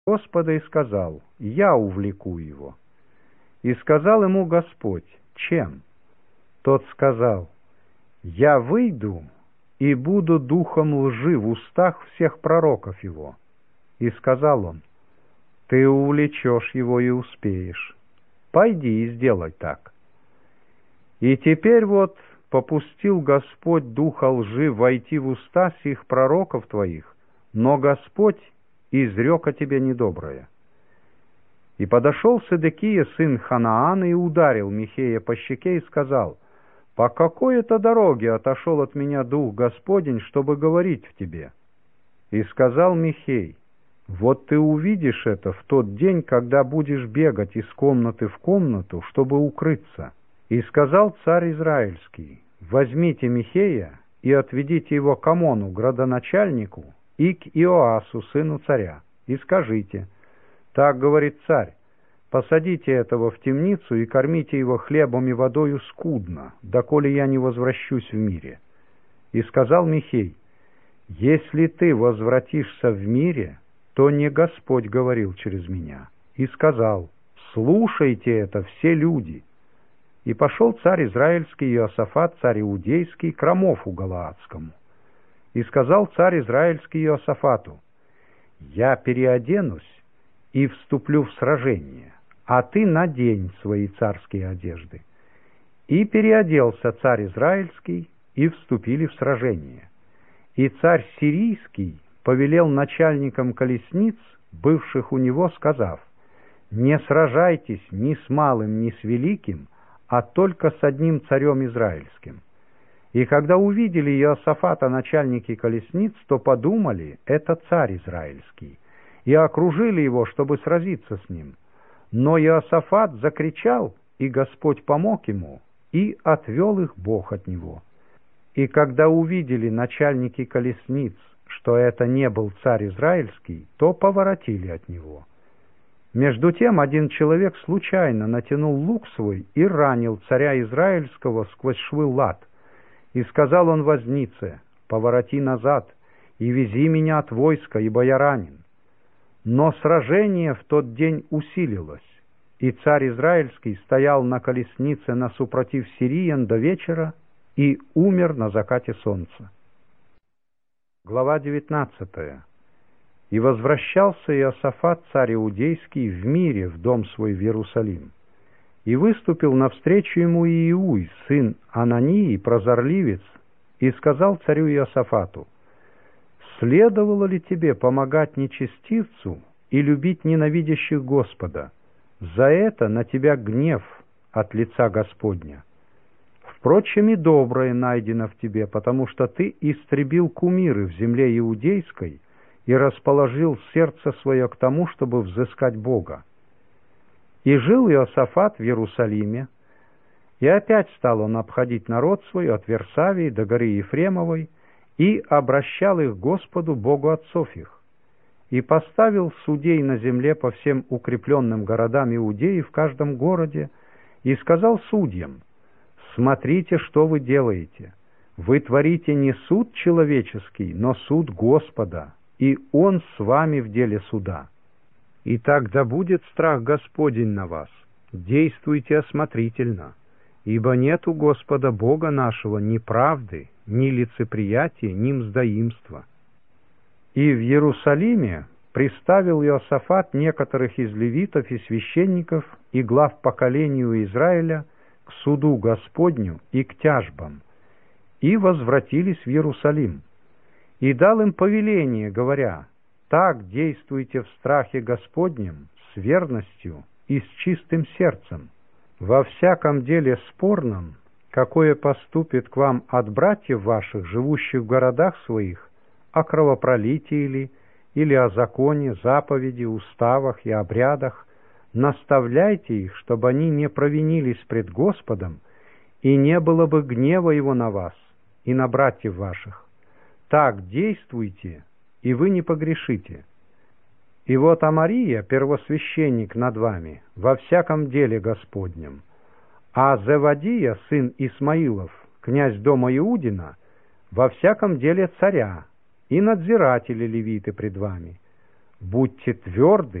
Господа и сказал: «Я увлеку его». И сказал ему Господь: «Чем?» Тот сказал: «Я выйду и буду духом лжи в устах всех пророков его». И сказал он: «Ты увлечешь его и успеешь. Пойди и сделай так». И теперь вот попустил Господь духа лжи войти в уста сих пророков твоих, но Господь изрек о тебе недоброе. И подошел Седекия, сын Ханаана, и ударил Михея по щеке и сказал: «По какой-то дороге отошел от меня дух Господень, чтобы говорить в тебе». И сказал Михей: «Вот ты увидишь это в тот день, когда будешь бегать из комнаты в комнату, чтобы укрыться». И сказал царь Израильский: «Возьмите Михея и отведите его к Амону, градоначальнику, и к Иоасу, сыну царя, и скажите: так говорит царь, посадите этого в темницу и кормите его хлебом и водою скудно, доколе я не возвращусь в мире». И сказал Михей: «Если ты возвратишься в мире, то не Господь говорил через меня». И сказал: «Слушайте это, все люди». И пошел царь Израильский Иосафат, царь Иудейский, к Рамофу Галаадскому. И сказал царь Израильский Иосафату: «Я переоденусь и вступлю в сражение, а ты надень свои царские одежды». И переоделся царь Израильский, и вступили в сражение. И царь Сирийский повелел начальникам колесниц, бывших у него, сказав: «Не сражайтесь ни с малым, ни с великим, а только с одним царем израильским». И когда увидели Иосафата начальники колесниц, то подумали: это царь израильский, и окружили его, чтобы сразиться с ним. Но Иосафат закричал, и Господь помог ему, и отвел их Бог от него. И когда увидели начальники колесниц, что это не был царь израильский, то поворотили от него. Между тем один человек случайно натянул лук свой и ранил царя израильского сквозь швы лад. И сказал он вознице: «Повороти назад и вези меня от войска, ибо я ранен». Но сражение в тот день усилилось, и царь израильский стоял на колеснице насупротив сириян до вечера и умер на закате солнца. Глава 19. И возвращался Иосафат, царь Иудейский, в мире в дом свой в Иерусалим. И выступил навстречу ему Иуй, сын Анании, прозорливец, и сказал царю Иосафату: «Следовало ли тебе помогать нечестивцу и любить ненавидящих Господа? За это на тебя гнев от лица Господня. Впрочем, и доброе найдено в тебе, потому что ты истребил кумиры в земле иудейской и расположил сердце свое к тому, чтобы взыскать Бога». И жил Иосафат в Иерусалиме, и опять стал он обходить народ свой от Версавии до горы Ефремовой, и обращал их к Господу, Богу отцов их, и поставил судей на земле по всем укрепленным городам Иудеи в каждом городе, и сказал судьям: «Смотрите, что вы делаете. Вы творите не суд человеческий, но суд Господа, и Он с вами в деле суда. И тогда будет страх Господень на вас. Действуйте осмотрительно, ибо нет у Господа Бога нашего ни правды, ни лицеприятия, ни мздоимства». И в Иерусалиме приставил Иосафат некоторых из левитов и священников и глав поколению Израиля к суду Господню и к тяжбам, и возвратились в Иерусалим. И дал им повеление, говоря: «Так действуйте в страхе Господнем, с верностью и с чистым сердцем. Во всяком деле спорном, какое поступит к вам от братьев ваших, живущих в городах своих, о кровопролитии или о законе, заповеди, уставах и обрядах, наставляйте их, чтобы они не провинились пред Господом, и не было бы гнева Его на вас и на братьев ваших. Так действуйте, и вы не погрешите. И вот Амария, первосвященник над вами, во всяком деле Господнем, а Зевадия, сын Исмаилов, князь дома Иудина, во всяком деле царя, и надзиратели левиты пред вами. Будьте тверды